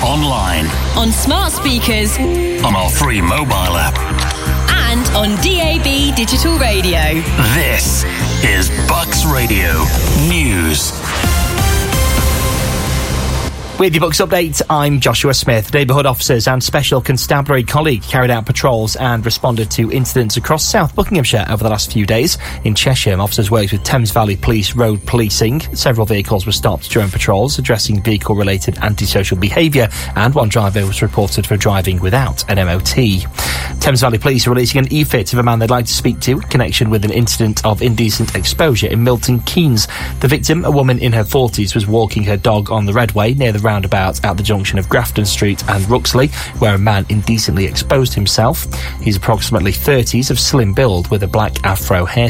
online, on smart speakers, on our free mobile app, and on DAB digital radio. This is Bucks Radio News. With your Bucks update, I'm Joshua Smith. Neighbourhood officers and Special Constabulary colleague carried out patrols and responded to incidents across South Buckinghamshire over the last few days. In Cheshire, officers worked with Thames Valley Police road policing. Several vehicles were stopped during patrols, addressing vehicle-related antisocial behaviour, and one driver was reported for driving without an MOT. Thames Valley Police are releasing an e-fit of a man they'd like to speak to in connection with an incident of indecent exposure in Milton Keynes. The victim, a woman in her 40s, was walking her dog on the Redway near the roundabout at the junction of Grafton Street and Ruxley, where a man indecently exposed himself. He's approximately 30s, of slim build, with a black afro hair